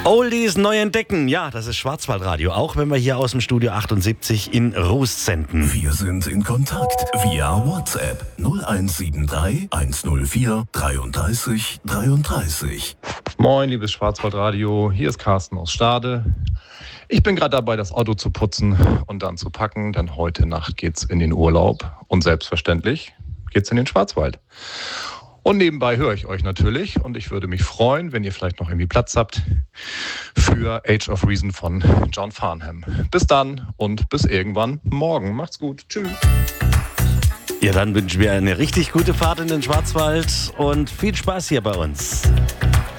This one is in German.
Oldies neu entdecken. Ja, das ist Schwarzwaldradio. Auch wenn wir hier aus dem Studio 78 in Rust senden. Wir sind in Kontakt via WhatsApp 0173 104 33 33. Moin, liebes Schwarzwaldradio. Hier ist Carsten aus Stade. Ich bin gerade dabei, das Auto zu putzen und dann zu packen, denn heute Nacht geht's in den Urlaub und selbstverständlich geht's in den Schwarzwald. Und nebenbei höre ich euch natürlich und ich würde mich freuen, wenn ihr vielleicht noch irgendwie Platz habt für Age of Reason von John Farnham. Bis dann und bis irgendwann morgen. Macht's gut. Tschüss. Ja, dann wünschen wir eine richtig gute Fahrt in den Schwarzwald und viel Spaß hier bei uns.